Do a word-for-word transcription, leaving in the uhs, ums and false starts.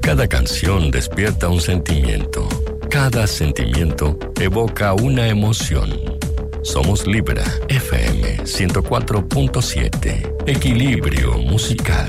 Cada canción despierta un sentimiento. Cada sentimiento evoca una emoción. Somos Libra F M ciento cuatro punto siete. Equilibrio musical.